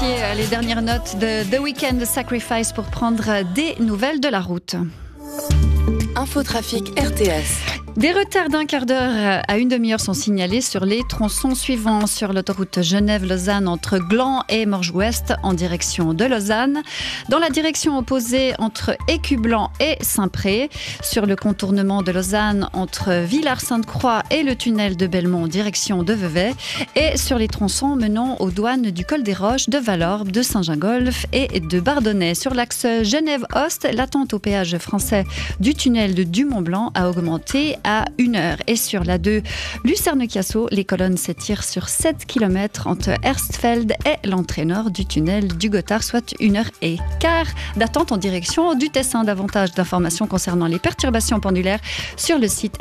vérifier les dernières notes de The Weeknd Sacrifice pour prendre des nouvelles de la route. Infotrafic RTS. Des retards d'un quart d'heure à une demi-heure sont signalés sur les tronçons suivants. Sur l'autoroute Genève-Lausanne entre Gland et Morges-Ouest en direction de Lausanne. Dans la direction opposée entre Écublanc et Saint-Pré. Sur le contournement de Lausanne entre Villars-Sainte-Croix et le tunnel de Belmont en direction de Vevey. Et sur les tronçons menant aux douanes du Col des Roches, de Vallorbe, de Saint-Gingolph et de Bardonnay. Sur l'axe Genève-Ost, l'attente au péage français du tunnel de Dumont-Blanc a augmenté à 1 heure. Et sur la 2, Lucerne-Chiasso, les colonnes s'étirent sur 7 km entre Erstfeld et l'entrée nord du tunnel du Gothard, soit 1h15 d'attente en direction du Tessin. Davantage d'informations concernant les perturbations pendulaires sur le site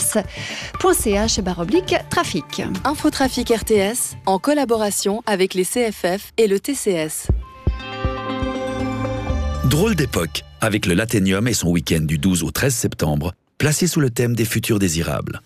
rts.ch/trafic. Infotrafic RTS en collaboration avec les CFF et le TCS. Drôle d'époque, avec le Lathénium et son week-end du 12 au 13 septembre, placé sous le thème des futurs désirables.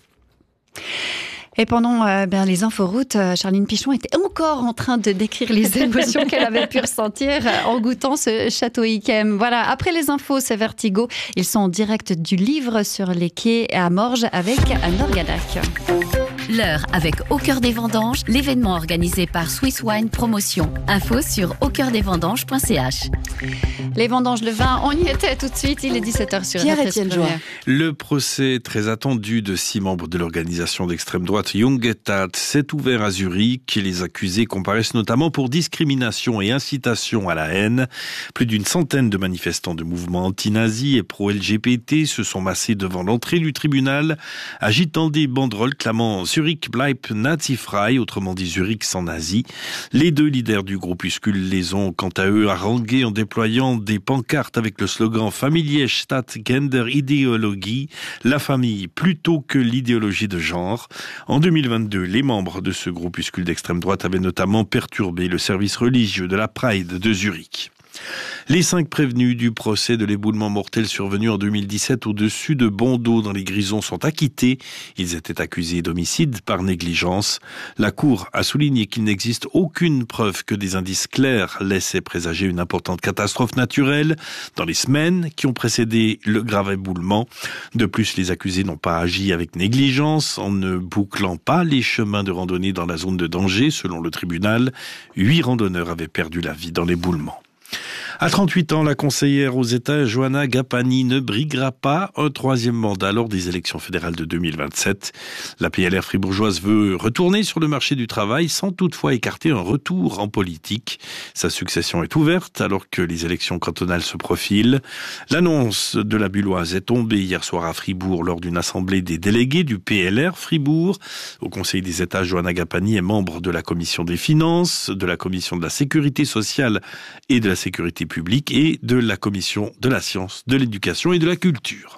Et pendant les inforoutes, Charline Pichon était encore en train de décrire les émotions qu'elle avait pu ressentir en goûtant ce château Yquem. Voilà, après les infos, c'est Vertigo. Ils sont en direct du livre sur les quais à Morges avec Anne Orgadac. L'heure avec Au Cœur des Vendanges, l'événement organisé par Swiss Wine Promotion. Info sur aucoeurdesvendanges.ch. Les vendanges, le vin, on y était tout de suite. Il est 17h sur Pierre-Étienne Join. Le procès très attendu de 6 membres de l'organisation d'extrême droite Junggetat s'est ouvert à Zurich. Les accusés comparaissent notamment pour discrimination et incitation à la haine. Plus d'une centaine de manifestants de mouvements anti-nazis et pro-LGBT se sont massés devant l'entrée du tribunal, agitant des banderoles clamant Zurich bleibt nazifrei, autrement dit Zurich sans nazi. Les 2 leaders du groupuscule les ont quant à eux harangués en déployant des pancartes avec le slogan Familie statt Genderideologie, la famille plutôt que l'idéologie de genre. En 2022, les membres de ce groupuscule d'extrême droite avaient notamment perturbé le service religieux de la Pride de Zurich. Les 5 prévenus du procès de l'éboulement mortel survenu en 2017 au-dessus de Bondeau dans les Grisons sont acquittés. Ils étaient accusés d'homicide par négligence. La Cour a souligné qu'il n'existe aucune preuve que des indices clairs laissaient présager une importante catastrophe naturelle dans les semaines qui ont précédé le grave éboulement. De plus, les accusés n'ont pas agi avec négligence en ne bouclant pas les chemins de randonnée dans la zone de danger. Selon le tribunal, 8 randonneurs avaient perdu la vie dans l'éboulement. À 38 ans, la conseillère aux États, Johanna Gapani, ne briguera pas un 3e mandat lors des élections fédérales de 2027. La PLR fribourgeoise veut retourner sur le marché du travail sans toutefois écarter un retour en politique. Sa succession est ouverte alors que les élections cantonales se profilent. L'annonce de la Bulloise est tombée hier soir à Fribourg lors d'une assemblée des délégués du PLR Fribourg. Au Conseil des États, Johanna Gapani est membre de la Commission des Finances, de la Commission de la Sécurité sociale et de la Sécurité publique et de la Commission de la Science, de l'Éducation et de la Culture.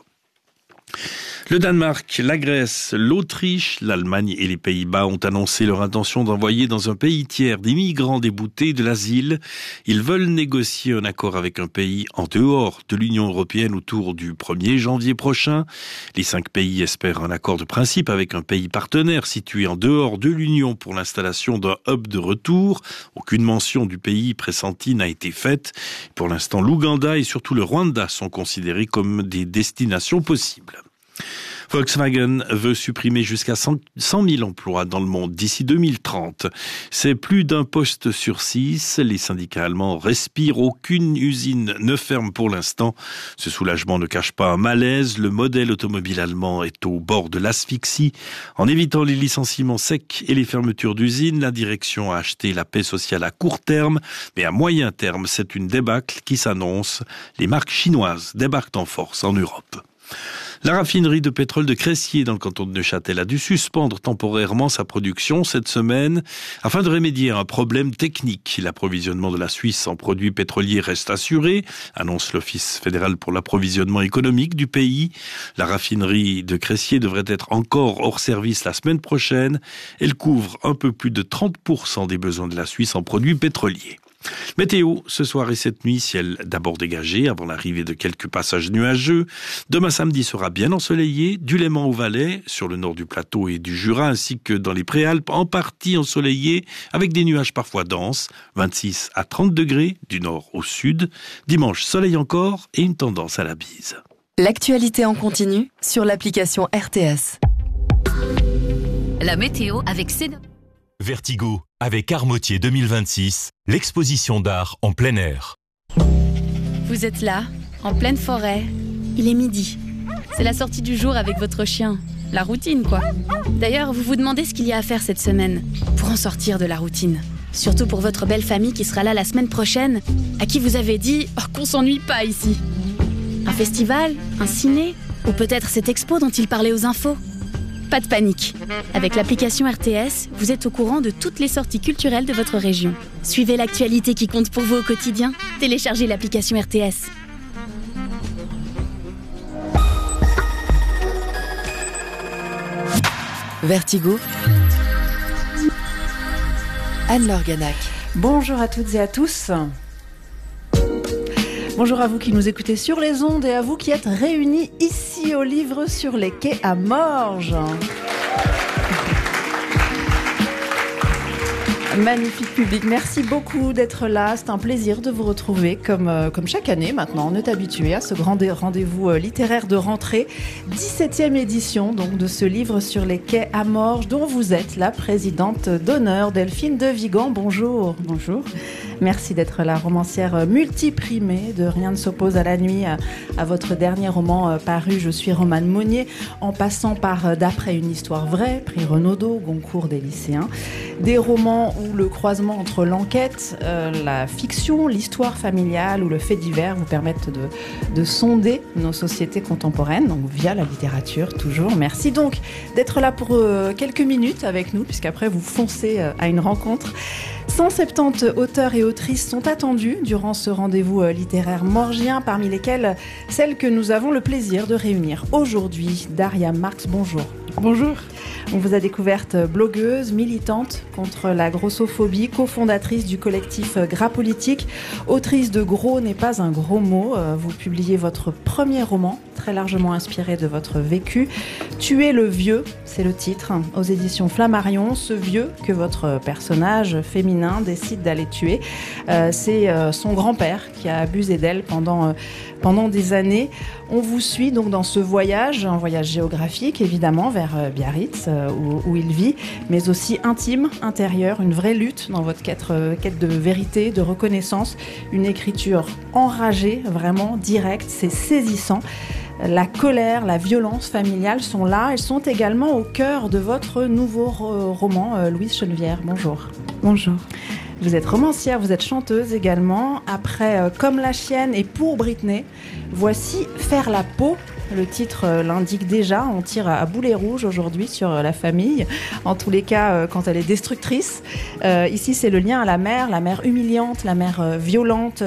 Le Danemark, la Grèce, l'Autriche, l'Allemagne et les Pays-Bas ont annoncé leur intention d'envoyer dans un pays tiers des migrants déboutés de l'asile. Ils veulent négocier un accord avec un pays en dehors de l'Union européenne autour du 1er janvier prochain. Les 5 pays espèrent un accord de principe avec un pays partenaire situé en dehors de l'Union pour l'installation d'un hub de retour. Aucune mention du pays pressenti n'a été faite. Pour l'instant, l'Ouganda et surtout le Rwanda sont considérés comme des destinations possibles. Volkswagen veut supprimer jusqu'à 100 000 emplois dans le monde d'ici 2030. C'est plus d'un poste sur 6. Les syndicats allemands respirent. Aucune usine ne ferme pour l'instant. Ce soulagement ne cache pas un malaise. Le modèle automobile allemand est au bord de l'asphyxie. En évitant les licenciements secs et les fermetures d'usines, la direction a acheté la paix sociale à court terme. Mais à moyen terme, c'est une débâcle qui s'annonce. Les marques chinoises débarquent en force en Europe. La raffinerie de pétrole de Cressier dans le canton de Neuchâtel a dû suspendre temporairement sa production cette semaine afin de remédier à un problème technique. L'approvisionnement de la Suisse en produits pétroliers reste assuré, annonce l'Office fédéral pour l'approvisionnement économique du pays. La raffinerie de Cressier devrait être encore hors service la semaine prochaine. Elle couvre un peu plus de 30% des besoins de la Suisse en produits pétroliers. Météo, ce soir et cette nuit, ciel d'abord dégagé avant l'arrivée de quelques passages nuageux. Demain samedi sera bien ensoleillé, du Léman au Valais, sur le nord du plateau et du Jura, ainsi que dans les Préalpes, en partie ensoleillé, avec des nuages parfois denses, 26 à 30 degrés du nord au sud. Dimanche, soleil encore et une tendance à la bise. L'actualité en continu sur l'application RTS. La météo avec Cédric. Vertigo, avec Armotier 2026, l'exposition d'art en plein air. Vous êtes là, en pleine forêt. Il est midi. C'est la sortie du jour avec votre chien. La routine, quoi. D'ailleurs, vous vous demandez ce qu'il y a à faire cette semaine pour en sortir de la routine. Surtout pour votre belle famille qui sera là la semaine prochaine, à qui vous avez dit qu'on s'ennuie pas ici. Un festival, un ciné, ou peut-être cette expo dont il parlait aux infos. Pas de panique. Avec l'application RTS, vous êtes au courant de toutes les sorties culturelles de votre région. Suivez l'actualité qui compte pour vous au quotidien. Téléchargez l'application RTS. Vertigo, Anne-Laure Ganac. Bonjour à toutes et à tous. Bonjour à vous qui nous écoutez sur les ondes et à vous qui êtes réunis ici au Livre sur les quais à Morges. Magnifique public, merci beaucoup d'être là, c'est un plaisir de vous retrouver comme chaque année maintenant. On est habitué à ce grand rendez-vous littéraire de rentrée, 17e édition donc de ce Livre sur les quais à Morges dont vous êtes la présidente d'honneur, Delphine de Vigan. Bonjour. Bonjour. Merci d'être la romancière multiprimée de Rien ne s'oppose à la nuit à votre dernier roman paru Je suis Romane Monnier, en passant par D'après une histoire vraie, prix Renaudot, Goncourt des lycéens. Des romans où le croisement entre l'enquête, la fiction, l'histoire familiale ou le fait divers vous permettent de sonder nos sociétés contemporaines, donc via la littérature toujours. Merci donc d'être là pour quelques minutes avec nous, puisqu'après vous foncez à une rencontre. 170 auteurs et autrices sont attendus durant ce rendez-vous littéraire morgien, parmi lesquels celles que nous avons le plaisir de réunir aujourd'hui. Daria Marx, bonjour. Bonjour. On vous a découverte blogueuse, militante contre la grossophobie, cofondatrice du collectif Gras Politique, autrice de Gros n'est pas un gros mot. Vous publiez votre premier roman, très largement inspiré de votre vécu. Tuer le vieux, c'est le titre, aux éditions Flammarion. Ce vieux que votre personnage féminin décide d'aller tuer, c'est son grand-père qui a abusé d'elle pendant des années. On vous suit donc dans ce voyage, un voyage géographique évidemment vers Biarritz où il vit, mais aussi intime, intérieur, une vraie lutte dans votre quête de vérité, de reconnaissance, une écriture enragée, vraiment directe, c'est saisissant. La colère, la violence familiale sont là, elles sont également au cœur de votre nouveau roman, Louise Chenevière. Bonjour. Bonjour. Vous êtes romancière, vous êtes chanteuse également. Après Comme la chienne et Pour Britney, voici Faire la peau. Le titre l'indique déjà, on tire à boulet rouge aujourd'hui sur la famille, en tous les cas quand elle est destructrice. Ici c'est le lien à la mère humiliante, la mère violente,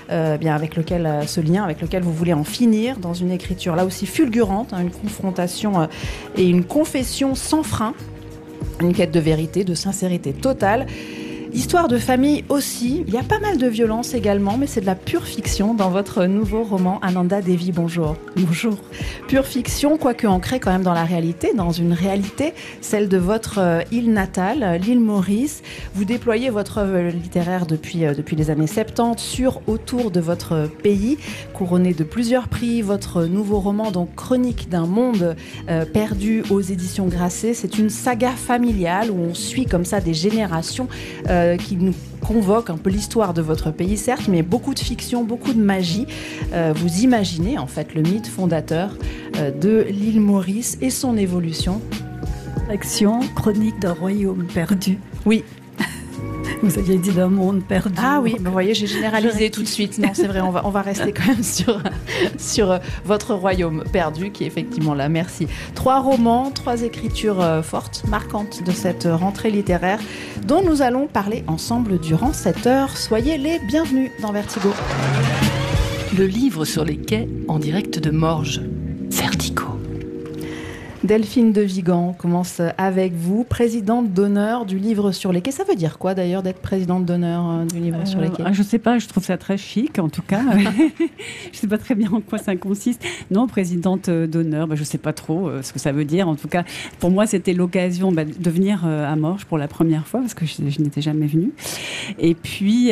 ce lien avec lequel vous voulez en finir dans une écriture là aussi fulgurante, une confrontation et une confession sans frein, une quête de vérité, de sincérité totale. Histoire de famille aussi, il y a pas mal de violence également, mais c'est de la pure fiction dans votre nouveau roman Ananda Devi, bonjour. Bonjour. Pure fiction, quoique ancrée quand même dans la réalité, dans une réalité, celle de votre île natale, l'île Maurice. Vous déployez votre œuvre littéraire depuis les années 70 autour de votre pays, couronné de plusieurs prix. Votre nouveau roman, donc Chronique d'un monde perdu aux éditions Grasset, c'est une saga familiale où on suit comme ça des générations qui nous convoque un peu l'histoire de votre pays, certes, mais beaucoup de fiction, beaucoup de magie. Vous imaginez en fait le mythe fondateur de l'île Maurice et son évolution. Action, chronique d'un royaume perdu. Oui. Vous aviez dit d'un monde perdu. Ah oui, vous voyez, j'ai généralisé tout de suite. Non, c'est vrai, on va rester quand même sur votre royaume perdu, qui est effectivement là. Merci. 3 romans, 3 écritures fortes, marquantes de cette rentrée littéraire, dont nous allons parler ensemble durant cette heure. Soyez les bienvenus dans Vertigo. Le livre sur les quais en direct de Morges. Vertigo. Delphine de Vigan, on commence avec vous, présidente d'honneur du livre sur les quais. Ça veut dire quoi d'ailleurs d'être présidente d'honneur du livre sur les quais? Je ne sais pas, je trouve ça très chic en tout cas. Je ne sais pas très bien en quoi ça consiste. Non, présidente d'honneur, je ne sais pas trop ce que ça veut dire. En tout cas, pour moi, c'était l'occasion de venir à Morges pour la première fois parce que je n'étais jamais venue. Et puis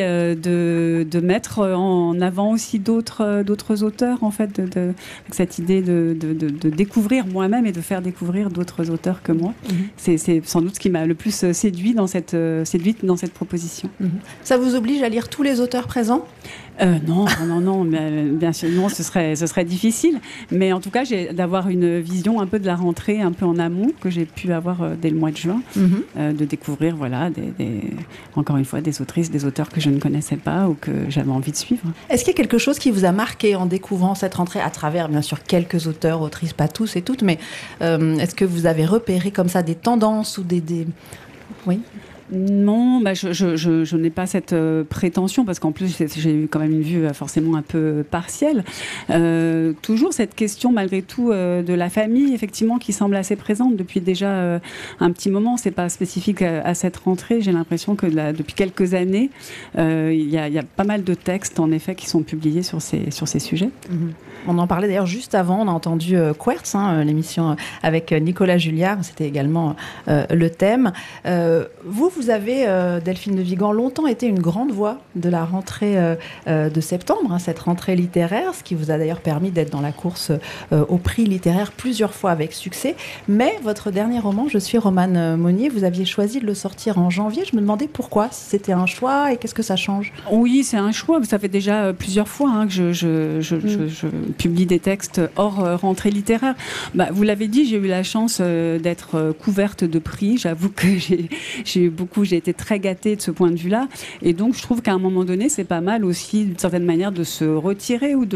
de mettre en avant aussi d'autres auteurs, en fait, avec cette idée de découvrir moi-même et de faire découvrir d'autres auteurs que moi. C'est sans doute ce qui m'a le plus séduite dans cette proposition. Ça vous oblige à lire tous les auteurs présents? Non, bien sûr, non, ce serait difficile. Mais en tout cas, d'avoir une vision un peu de la rentrée, un peu en amont, que j'ai pu avoir dès le mois de juin, de découvrir, voilà, encore une fois, des autrices, des auteurs que je ne connaissais pas ou que j'avais envie de suivre. Est-ce qu'il y a quelque chose qui vous a marqué en découvrant cette rentrée à travers, bien sûr, quelques auteurs, autrices, pas tous et toutes, mais est-ce que vous avez repéré comme ça des tendances ou des... Oui. Non, je n'ai pas cette prétention parce qu'en plus j'ai eu quand même une vue forcément un peu partielle. Toujours cette question malgré tout de la famille, effectivement, qui semble assez présente depuis déjà un petit moment. C'est pas spécifique à cette rentrée. J'ai l'impression que depuis quelques années, il y a pas mal de textes en effet qui sont publiés sur ces sujets. On en parlait d'ailleurs juste avant. On a entendu Quertz, l'émission avec Nicolas Julliard. C'était également le thème. Vous avez, Delphine de Vigan, longtemps été une grande voix de la rentrée de septembre, cette rentrée littéraire, ce qui vous a d'ailleurs permis d'être dans la course au prix littéraire plusieurs fois avec succès. Mais votre dernier roman, Je suis Romane Monnier, vous aviez choisi de le sortir en janvier. Je me demandais pourquoi, si c'était un choix et qu'est-ce que ça change? Oui, c'est un choix. Ça fait déjà plusieurs fois que je publie des textes hors rentrée littéraire. Vous l'avez dit, j'ai eu la chance d'être couverte de prix. J'avoue que j'ai été très gâtée de ce point de vue-là. Et donc, je trouve qu'à un moment donné, c'est pas mal aussi, d'une certaine manière, de se retirer ou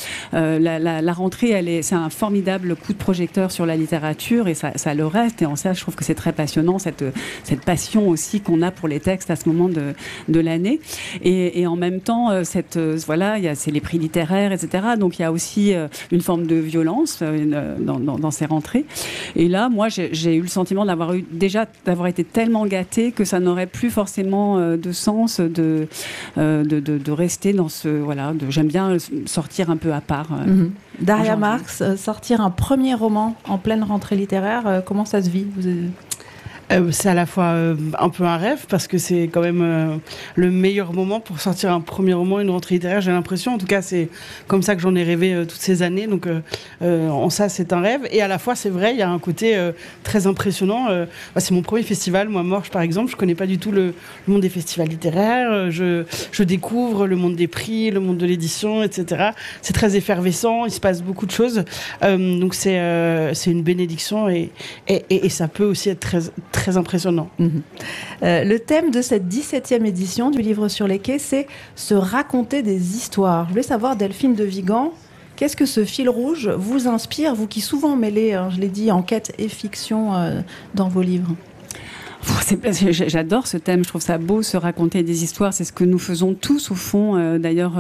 la rentrée, c'est un formidable coup de projecteur sur la littérature et ça le reste. Et en ça, je trouve que c'est très passionnant, cette passion aussi qu'on a pour les textes à ce moment de l'année. Et en même temps, c'est les prix littéraires, etc. Donc, il y a aussi une forme de violence dans ces rentrées. Et là, moi, j'ai eu le sentiment d'avoir été tellement gâtée que ça n'aurait plus forcément de sens de rester dans j'aime bien sortir un peu à part. Daria Marx, sortir un premier roman en pleine rentrée littéraire, comment ça se vit? C'est à la fois un peu un rêve parce que c'est quand même le meilleur moment pour sortir un premier roman, une rentrée littéraire, j'ai l'impression. En tout cas, c'est comme ça que j'en ai rêvé toutes ces années. Donc, en ça, c'est un rêve. Et à la fois, c'est vrai, il y a un côté très impressionnant. C'est mon premier festival, moi, Morges, par exemple. Je connais pas du tout le monde des festivals littéraires. Je découvre le monde des prix, le monde de l'édition, etc. C'est très effervescent. Il se passe beaucoup de choses. Donc, c'est une bénédiction et ça peut aussi être très impressionnant. Le thème de cette 17e édition du livre sur les quais, c'est se raconter des histoires. Je voulais savoir, Delphine de Vigan, qu'est-ce que ce fil rouge vous inspire, vous qui souvent mêlez, je l'ai dit, enquête et fiction dans vos livres? J'adore ce thème, je trouve ça beau, se raconter des histoires, c'est ce que nous faisons tous au fond, d'ailleurs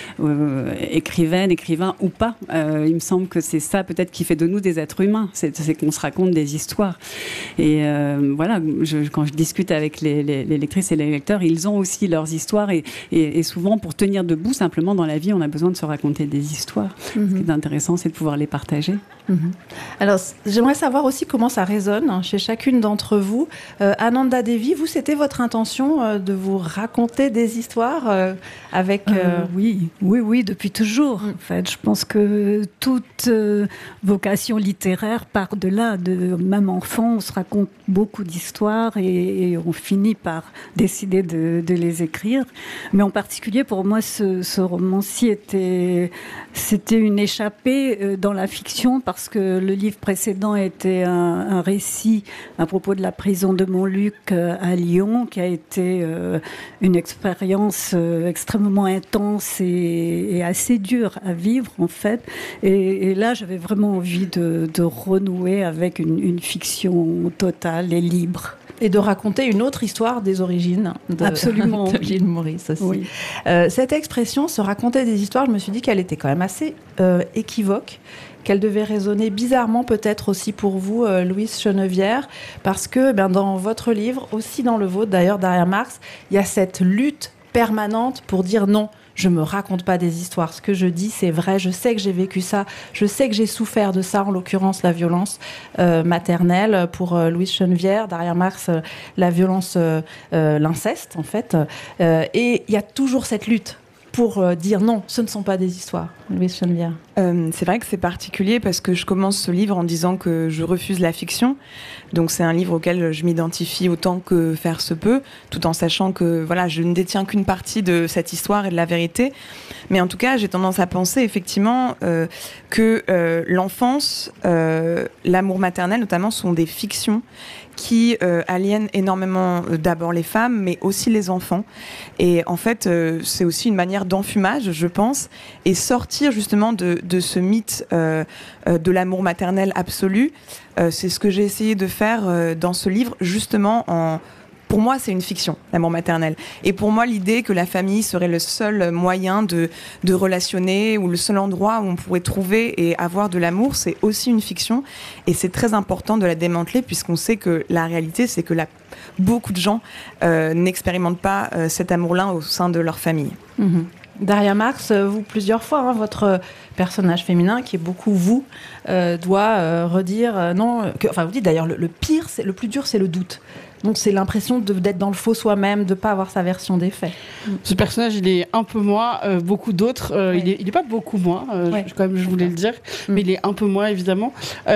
écrivains ou pas. Il me semble que c'est ça peut-être qui fait de nous des êtres humains, c'est qu'on se raconte des histoires. Et quand je discute avec les lectrices et les lecteurs, ils ont aussi leurs histoires et souvent pour tenir debout simplement dans la vie, on a besoin de se raconter des histoires. Ce qui est intéressant, c'est de pouvoir les partager. Alors, j'aimerais savoir aussi comment ça résonne chez chacune d'entre vous. Ananda Devi, vous, c'était votre intention de vous raconter des histoires avec... Oui, depuis toujours. En fait, je pense que toute vocation littéraire part de là. Même enfant, on se raconte beaucoup d'histoires et on finit par décider de les écrire. Mais en particulier, pour moi, ce roman-ci c'était une échappée dans la fiction parce que le livre précédent était un récit à propos de la prison de Montluc à Lyon, qui a été une expérience extrêmement intense et assez dure à vivre en fait. Et là, j'avais vraiment envie de renouer avec une fiction totale et libre. Et de raconter une autre histoire des origines Absolument, de l'île Maurice aussi. Oui. Cette expression, se raconter des histoires, je me suis dit qu'elle était quand même assez équivoque, qu'elle devait résonner bizarrement peut-être aussi pour vous, Louise Chenevière, parce que dans votre livre, aussi dans le vôtre d'ailleurs, Daria Marx, il y a cette lutte permanente pour dire non. Je me raconte pas des histoires. Ce que je dis, c'est vrai. Je sais que j'ai vécu ça. Je sais que j'ai souffert de ça, en l'occurrence la violence maternelle pour Louise Chenevière, Daria Marx, la violence, l'inceste en fait. Et il y a toujours cette lutte pour dire non, ce ne sont pas des histoires. Louise Chenevière. C'est vrai que c'est particulier parce que je commence ce livre en disant que je refuse la fiction. Donc c'est un livre auquel je m'identifie autant que faire se peut, tout en sachant que voilà, je ne détiens qu'une partie de cette histoire et de la vérité. Mais en tout cas, j'ai tendance à penser effectivement que l'enfance, l'amour maternel notamment, sont des fictions qui aliènent énormément d'abord les femmes, mais aussi les enfants. Et en fait, c'est aussi une manière d'enfumage, je pense, et sortir justement de ce mythe de l'amour maternel absolu. C'est ce que j'ai essayé de faire dans ce livre, justement pour moi, c'est une fiction, l'amour maternel. Et pour moi, l'idée que la famille serait le seul moyen de relationner ou le seul endroit où on pourrait trouver et avoir de l'amour, c'est aussi une fiction. Et c'est très important de la démanteler puisqu'on sait que la réalité, c'est que beaucoup de gens n'expérimentent pas cet amour-là au sein de leur famille. Mmh. Daria Marx, vous, plusieurs fois, votre personnage féminin, qui est beaucoup vous, doit redire non. Vous dites d'ailleurs, le pire, le plus dur, c'est le doute. Donc c'est l'impression d'être dans le faux soi-même, de ne pas avoir sa version des faits. Ce personnage, il est un peu moi, beaucoup d'autres. Ouais. Il est pas beaucoup moi, je voulais le dire, mais il est un peu moi, évidemment.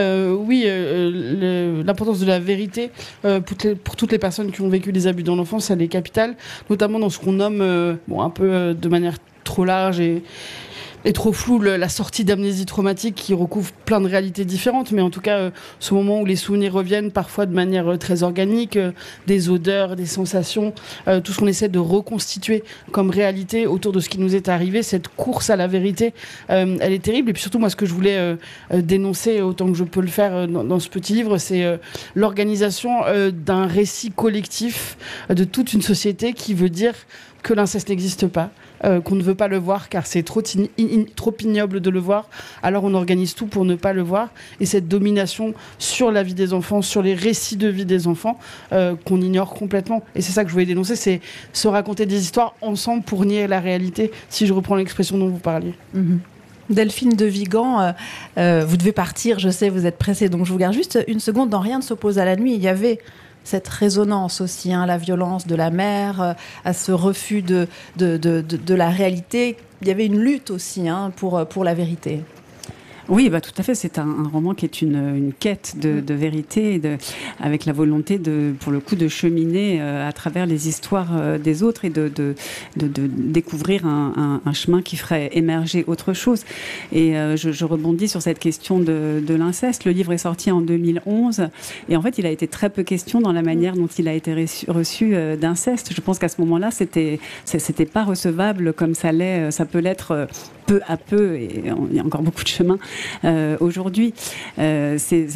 L'importance de la vérité pour toutes les personnes qui ont vécu des abus dans l'enfance, elle est capitale, notamment dans ce qu'on nomme, un peu de manière trop large et trop floue, la sortie d'amnésie traumatique qui recouvre plein de réalités différentes, mais en tout cas ce moment où les souvenirs reviennent parfois de manière très organique, des odeurs, des sensations, tout ce qu'on essaie de reconstituer comme réalité autour de ce qui nous est arrivé, cette course à la vérité, elle est terrible. Et puis surtout, moi, ce que je voulais dénoncer autant que je peux le faire dans ce petit livre, c'est l'organisation d'un récit collectif de toute une société qui veut dire que l'inceste n'existe pas, qu'on ne veut pas le voir car c'est trop ignoble de le voir, alors on organise tout pour ne pas le voir. Et cette domination sur la vie des enfants, sur les récits de vie des enfants, qu'on ignore complètement. Et c'est ça que je voulais dénoncer, c'est se raconter des histoires ensemble pour nier la réalité, si je reprends l'expression dont vous parliez. Mmh. Delphine de Vigan, vous devez partir, je sais, vous êtes pressée, donc je vous garde juste une seconde. Dans Rien ne s'oppose à la nuit, il y avait cette résonance aussi, la violence de la mère, à ce refus de la réalité. Il y avait une lutte aussi pour la vérité. Oui, tout à fait. C'est un roman qui est une quête de vérité, avec la volonté pour le coup, de cheminer à travers les histoires des autres et de découvrir un chemin qui ferait émerger autre chose. Et je rebondis sur cette question de l'inceste. Le livre est sorti en 2011 et en fait, il a été très peu question dans la manière dont il a été reçu d'inceste. Je pense qu'à ce moment-là, c'était pas recevable comme ça peut l'être peu à peu, et il y a encore beaucoup de chemin aujourd'hui. C'est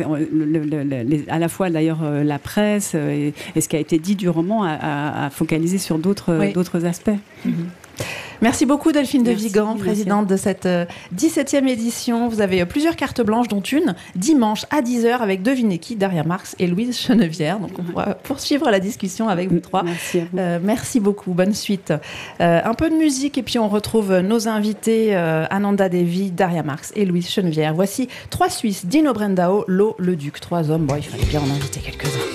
à la fois d'ailleurs la presse et ce qui a été dit du roman a focalisé sur d'autres aspects. Mm-hmm. Merci beaucoup Delphine de Vigan, présidente de cette 17e édition. Vous avez plusieurs cartes blanches, dont une dimanche à 10h avec devinez qui, Daria Marx et Louise Chenevière. Donc on va poursuivre la discussion avec vous trois. Merci à vous. Merci beaucoup, bonne suite. Un peu de musique et puis on retrouve nos invités Ananda Devi, Daria Marx et Louise Chenevière. Voici 3 Suisses, Dino Brendao, Lo Le Duc. 3 hommes, il fallait bien en inviter quelques-uns.